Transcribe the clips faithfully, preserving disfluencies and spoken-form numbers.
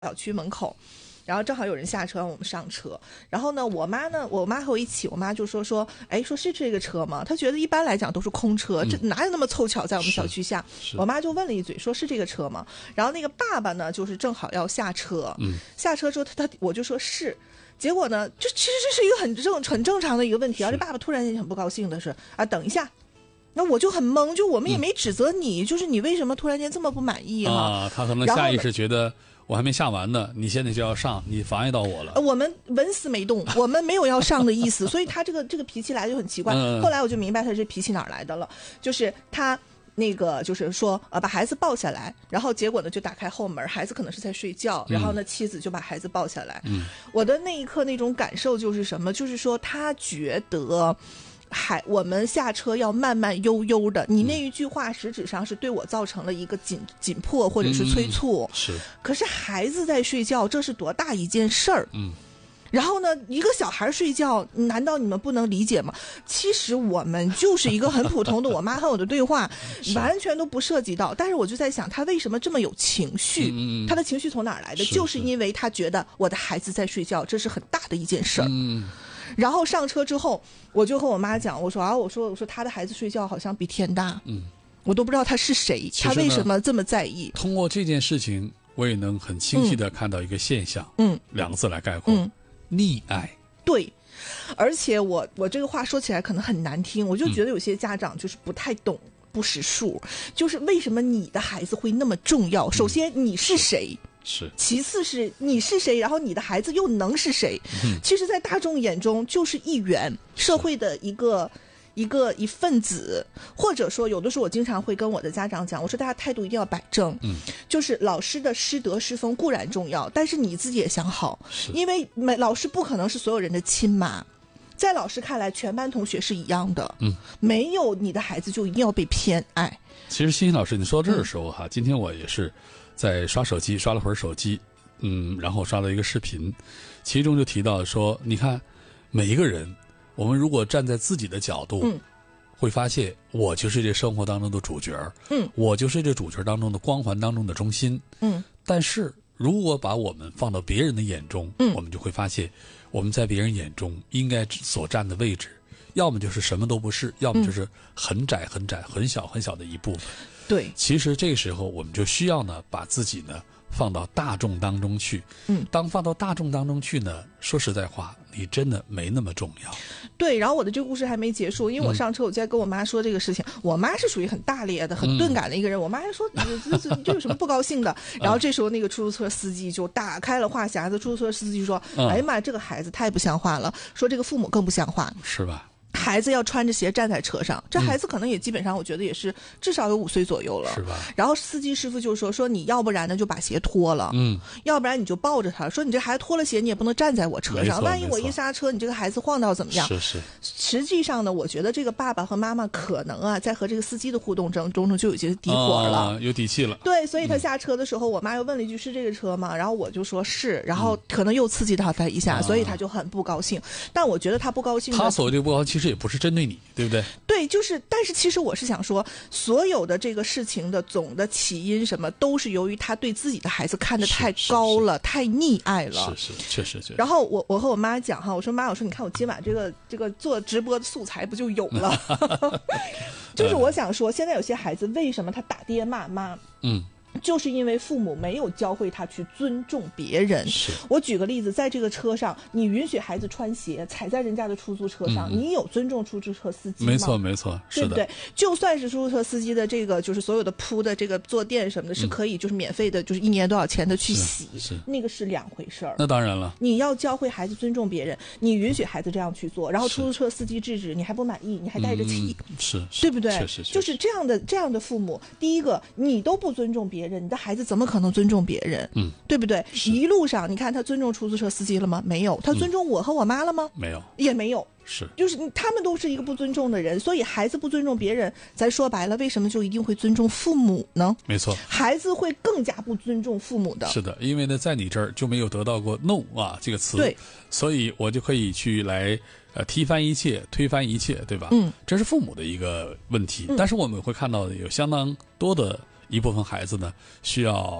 小区门口，然后正好有人下车让我们上车，然后呢我妈呢我妈和我一起，我妈就说说哎说是这个车吗？她觉得一般来讲都是空车，这哪有那么凑巧在我们小区下，我妈就问了一嘴说是这个车吗？然后那个爸爸呢就是正好要下车，嗯，下车之后他他我就说是，结果呢这其实这是一个很正很正常的一个问题，而且爸爸突然间很不高兴的是啊等一下，那我就很懵，就我们也没指责你，嗯、就是你为什么突然间这么不满意哈、 啊？他可能下意识觉得我还没下完呢，你现在就要上，你妨碍到我了。 我们纹丝没动，我们没有要上的意思，所以他这个这个脾气来就很奇怪。嗯、后来我就明白他这脾气哪儿来的了，就是他那个就是说呃把孩子抱下来，然后结果呢就打开后门，孩子可能是在睡觉，然后呢、嗯、妻子就把孩子抱下来。嗯，我的那一刻那种感受就是什么？就是说他觉得。还我们下车要慢慢悠悠的，你那一句话实质上是对我造成了一个紧紧迫或者是催促、 嗯、是。 可是孩子在睡觉，这是多大一件事儿，嗯。然后呢一个小孩睡觉，难道你们不能理解吗？其实我们就是一个很普通的我妈和我的对话完全都不涉及到，但是我就在想他为什么这么有情绪、嗯、他的情绪从哪儿来的？ 是就是因为他觉得我的孩子在睡觉，这是很大的一件事儿， 嗯。 然后上车之后，我就和我妈讲，我说啊，我说我说他的孩子睡觉好像比天大，嗯，我都不知道他是谁，他为什么这么在意。 通过这件事情，我也能很清晰的看到一个现象， 嗯， 两个字来概括，嗯，溺爱。 对，而且我我这个话说起来可能很难听，我就觉得有些家长就是不太懂。嗯不识数，就是为什么你的孩子会那么重要？首先你是谁？ 是， 其次是你是谁，然后你的孩子又能是谁？嗯、其实在大众眼中就是一员，社会的一个一个一份子，或者说有的时候我经常会跟我的家长讲，我说大家态度一定要摆正，嗯，就是老师的师德师风固然重要，但是你自己也想好，因为每老师不可能是所有人的亲妈。在老师看来，全班同学是一样的，嗯，没有你的孩子就一定要被偏爱。 其实欣欣老师，你说到这儿的时候哈、嗯，今天我也是在刷手机，刷了会儿手机，嗯，然后刷到一个视频，其中就提到说，你看每一个人，我们如果站在自己的角度，嗯，会发现我就是这生活当中的主角，嗯，我就是这主角当中的光环当中的中心，嗯，但是如果把我们放到别人的眼中，嗯，我们就会发现。我们在别人眼中应该所站的位置，要么就是什么都不是，要么就是很窄很窄很小很小的一部分。 对， 其实这个时候我们就需要呢，把自己呢放到大众当中去。嗯，当放到大众当中去呢，说实在话，你真的没那么重要。 对，然后我的这个故事还没结束，因为我上车我在跟我妈说这个事情，嗯、我妈是属于很大咧的、很钝感的一个人，嗯、我妈还说这这这有什么不高兴的？然后这时候那个出租车司机就打开了话匣子，出租车司机说：“嗯、哎呀妈，这个孩子太不像话了，说这个父母更不像话， 是吧？” 孩子要穿着鞋站在车上，这孩子可能也基本上我觉得也是至少有五岁左右了， 是吧？ 然后司机师傅就说说你要不然呢就把鞋脱了，嗯，要不然你就抱着他，说你这孩子脱了鞋你也不能站在我车上，万一我一刹车你这个孩子晃到怎么样？ 是是。 实际上呢，我觉得这个爸爸和妈妈可能啊在和这个司机的互动中中就有些底火了、 啊，有底气了。 对，所以他下车的时候，嗯、我妈又问了一句是这个车吗？然后我就说是，然后可能又刺激到他一下，嗯、所以他就很不高兴。但我觉得他不高兴， 他所谓的不高兴其实也不是针对你。对不对？ 对，就是，但是其实我是想说，所有的这个事情的总的起因什么，都是由于他对自己的孩子看得太高了，太溺爱了。 是是，确实确实。 然后我我和我妈讲哈，我说妈，我说你看我今晚这个这个做直播的素材不就有了？就是我想说，现在有些孩子为什么他打爹骂妈？嗯。就是因为父母没有教会他去尊重别人。我举个例子，在这个车上，你允许孩子穿鞋踩在人家的出租车上，嗯、你有尊重出租车司机吗？ 没错没错， 对不对？就算是出租车司机的这个就是所有的铺的这个坐垫什么的，嗯、是可以就是免费的，就是一年多少钱的去洗， 是是那个是两回事儿。 那当然了， 你要教会孩子尊重别人，你允许孩子这样去做，然后出租车司机制止你还不满意，你还带着气， 嗯、是, 是对不对？ 确实就是这样的这样的父母，第一个你都不尊重别人，你的孩子怎么可能尊重别人？嗯，对不对？一路上你看他尊重出租车司机了吗？没有。他尊重我和我妈了吗？ 没有， 也没有。 是， 就是他们都是一个不尊重的人，所以孩子不尊重别人，咱说白了，为什么就一定会尊重父母呢？ 没错， 孩子会更加不尊重父母的。 是的，因为呢，在你这儿就没有得到过 no 啊这个词， 对， 所以我就可以去来呃踢翻一切，推翻一切，对吧？嗯，这是父母的一个问题，嗯、但是我们会看到有相当多的一部分孩子呢，需要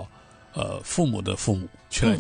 呃父母的父母去来